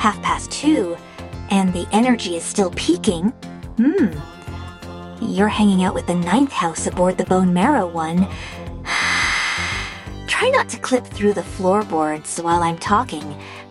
2:30, and the energy is still peaking. You're hanging out with the ninth house aboard the Bone Marrow one. Try not to clip through the floorboards while I'm talking.